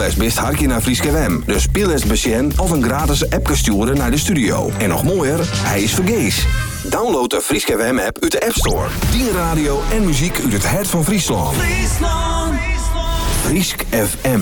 is best hartje naar Frieske FM. Dus speel eens besjen of een gratis appje sturen naar de studio. En nog mooier, hij is vergees. Download de Frieske FM app uit de App Store. Die radio en muziek uit het hart van Friesland. Friesk FM.